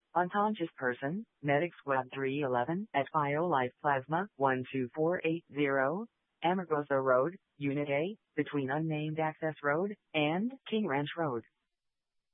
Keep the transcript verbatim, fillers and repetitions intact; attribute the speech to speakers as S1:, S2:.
S1: Unconscious person, Medic Squad three eleven, at BioLife Plasma, one two four eight zero, Amargosa Road, Unit A, between Unnamed Access Road and King Ranch Road.